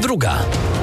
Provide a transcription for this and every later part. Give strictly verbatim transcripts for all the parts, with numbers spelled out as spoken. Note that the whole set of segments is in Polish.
Druga.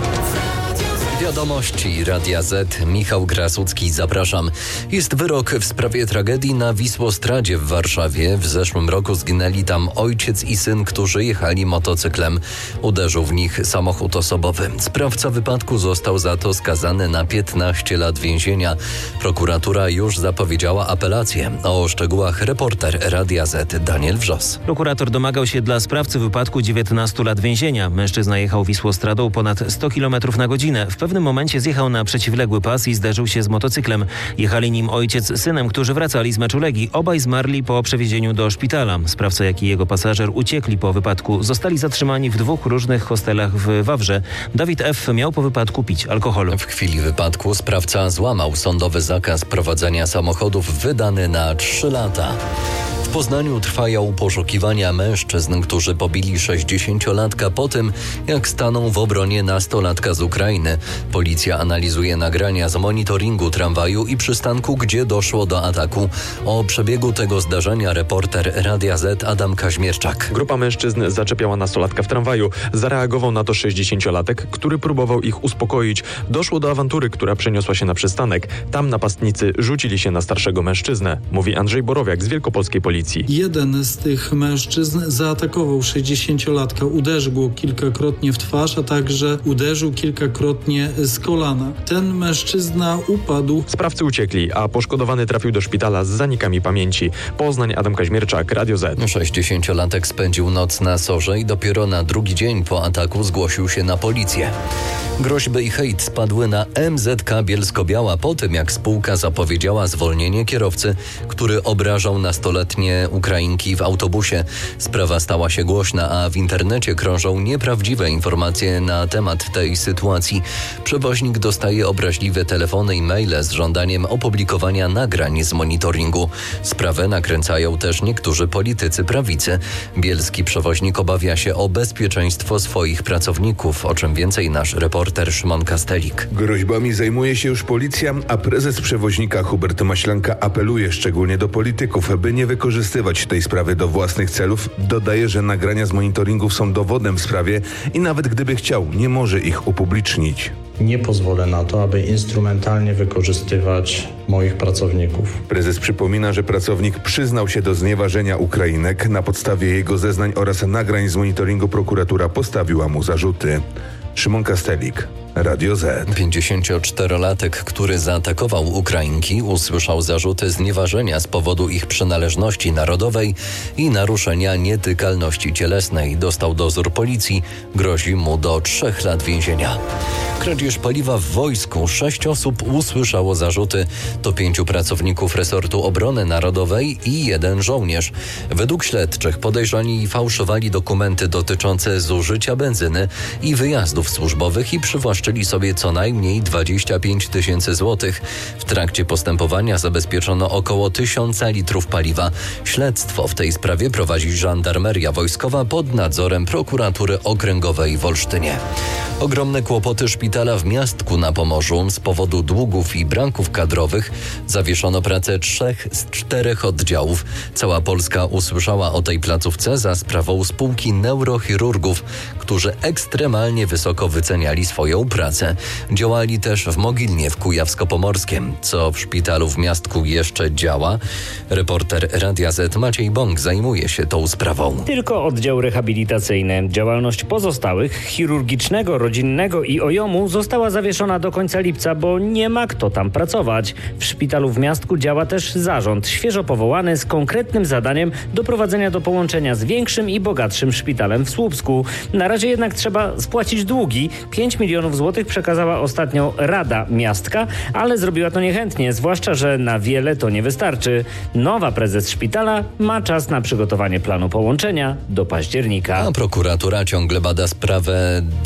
Wiadomości Radia Z. Michał Grasucki, zapraszam. Jest wyrok w sprawie tragedii na Wisłostradzie w Warszawie. W zeszłym roku zginęli tam ojciec i syn, którzy jechali motocyklem. Uderzył w nich samochód osobowy. Sprawca wypadku został za to skazany na piętnaście lat więzienia. Prokuratura już zapowiedziała apelację. O szczegółach reporter Radia Z Daniel Wrzos. Prokurator domagał się dla sprawcy wypadku dziewiętnastu lat więzienia. Mężczyzna jechał Wisłostradą ponad sto kilometrów na godzinę. W pewnym momencie zjechał na przeciwległy pas i zderzył się z motocyklem. Jechali nim ojciec z synem, którzy wracali z meczu Legii. Obaj zmarli po przewiezieniu do szpitala. Sprawca, jak i jego pasażer uciekli po wypadku. Zostali zatrzymani w dwóch różnych hostelach w Wawrze. Dawid F. miał po wypadku pić alkohol. W chwili wypadku sprawca złamał sądowy zakaz prowadzenia samochodów wydany na trzy lata. W Poznaniu trwają poszukiwania mężczyzn, którzy pobili sześćdziesięciolatka po tym, jak stanął w obronie nastolatka z Ukrainy. Policja analizuje nagrania z monitoringu tramwaju i przystanku, gdzie doszło do ataku. O przebiegu tego zdarzenia reporter Radia Z Adam Kaźmierczak. Grupa mężczyzn zaczepiała nastolatka w tramwaju. Zareagował na to sześćdziesięciolatek, który próbował ich uspokoić. Doszło do awantury, która przeniosła się na przystanek. Tam napastnicy rzucili się na starszego mężczyznę, mówi Andrzej Borowiak z Wielkopolskiej Policji. Jeden z tych mężczyzn zaatakował sześćdziesięciolatka, uderzył go kilkakrotnie w twarz, a także uderzył kilkakrotnie z kolana. Ten mężczyzna upadł. Sprawcy uciekli, a poszkodowany trafił do szpitala z zanikami pamięci. Poznań, Adam Kaźmierczak, Radio Z. sześćdziesięciolatek spędził noc na sorze i dopiero na drugi dzień po ataku zgłosił się na policję. Groźby i hejt spadły na M Z K Bielsko-Biała po tym, jak spółka zapowiedziała zwolnienie kierowcy, który obrażał nastoletnie Ukrainki w autobusie. Sprawa stała się głośna, a w internecie krążą nieprawdziwe informacje na temat tej sytuacji. Przewoźnik dostaje obraźliwe telefony i maile z żądaniem opublikowania nagrań z monitoringu. Sprawę nakręcają też niektórzy politycy prawicy. Bielski przewoźnik obawia się o bezpieczeństwo swoich pracowników, o czym więcej nasz reporter Szymon Kastelik. Groźbami zajmuje się już policja, a prezes przewoźnika Hubert Maślanka apeluje szczególnie do polityków, by nie wykorzystywać tej sprawy do własnych celów. Dodaje, że nagrania z monitoringów są dowodem w sprawie i nawet gdyby chciał, nie może ich upublicznić. Nie pozwolę na to, aby instrumentalnie wykorzystywać moich pracowników. Prezes przypomina, że pracownik przyznał się do znieważenia Ukrainek. Na podstawie jego zeznań oraz nagrań z monitoringu prokuratura postawiła mu zarzuty. Szymon Kastelik, Radio Z. pięćdziesięcioczterolatek, który zaatakował Ukrainki, usłyszał zarzuty znieważenia z powodu ich przynależności narodowej i naruszenia nietykalności cielesnej. Dostał dozór policji, grozi mu do trzech lat więzienia. Kradzież paliwa w wojsku. Sześć osób usłyszało zarzuty. To pięciu pracowników resortu obrony narodowej i jeden żołnierz. Według śledczych podejrzani fałszowali dokumenty dotyczące zużycia benzyny i wyjazdów służbowych i przywłaszczyli sobie co najmniej dwadzieścia pięć tysięcy złotych. W trakcie postępowania zabezpieczono około tysiąca litrów paliwa. Śledztwo w tej sprawie prowadzi żandarmeria wojskowa pod nadzorem prokuratury okręgowej w Olsztynie. Ogromne kłopoty szpitala w Miastku na Pomorzu. Z powodu długów i braków kadrowych zawieszono pracę trzech z czterech oddziałów. Cała Polska usłyszała o tej placówce za sprawą spółki neurochirurgów, którzy ekstremalnie wysoko wyceniali swoją pracę. Działali też w Mogilnie w Kujawsko-Pomorskiem. Co w szpitalu w Miastku jeszcze działa? Reporter Radia Z Maciej Bąk zajmuje się tą sprawą. Tylko oddział rehabilitacyjny. Działalność pozostałych, chirurgicznego, rodzinnego i O J O M-u została zawieszona do końca lipca, bo nie ma kto tam pracować. W szpitalu w Miastku działa też zarząd, świeżo powołany z konkretnym zadaniem doprowadzenia do połączenia z większym i bogatszym szpitalem w Słupsku. Na razie jednak trzeba spłacić długi. pięć milionów złotych przekazała ostatnio Rada Miastka, ale zrobiła to niechętnie, zwłaszcza że na wiele to nie wystarczy. Nowa prezes szpitala ma czas na przygotowanie planu połączenia do października. A prokuratura ciągle bada sprawę